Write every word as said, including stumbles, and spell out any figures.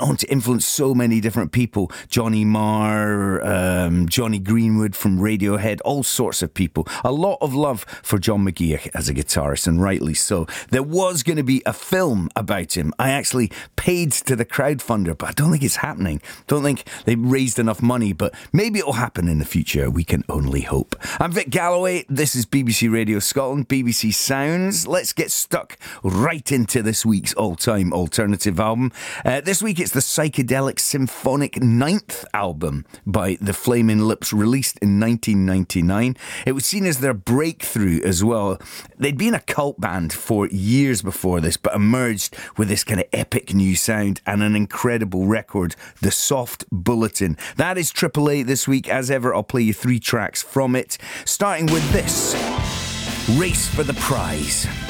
on to influence so many different people. Johnny Marr, um, Johnny Greenwood from Radiohead, all sorts of people. A lot of love for John McGee as a guitarist, and rightly so. There was going to be a film about him. I actually paid to the crowdfunder, but I don't think it's happening. Don't think they've raised enough money, but maybe it'll happen in the future. We can only hope. I'm Vic Galloway. This is B B C Radio Scotland, B B C Sounds. Let's get stuck right into this week's all-time alternative album. Uh, this week it's the psychedelic symphonic ninth album by The Flaming Lips, released in nineteen ninety-nine. It was seen as their breakthrough as well. They'd been a cult band for years before this, but emerged with this kind of epic new sound and an incredible record, The Soft Bulletin. That is Triple A this week. As ever, I'll play you three tracks from it, starting with this, Race for the Prize.